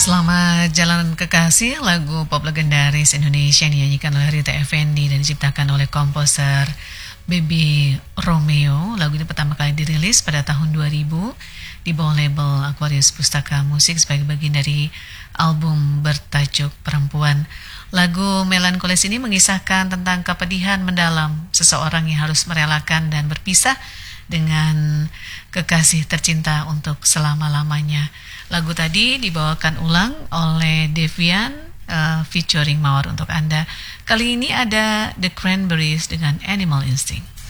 Selamat Jalan Kekasih, lagu pop legendaris Indonesia yang dinyanyikan oleh Rita Effendy dan diciptakan oleh komposer Baby Romeo. Lagu ini pertama kali dirilis pada tahun 2000 di bawah label Aquarius Pustaka Musik sebagai bagian dari album bertajuk Perempuan. Lagu melankolis ini mengisahkan tentang kepedihan mendalam seseorang yang harus merelakan dan berpisah dengan kekasih tercinta untuk selama-lamanya. Lagu tadi dibawakan ulang oleh Devian featuring Mawar untuk Anda. Kali ini ada The Cranberries dengan Animal Instinct.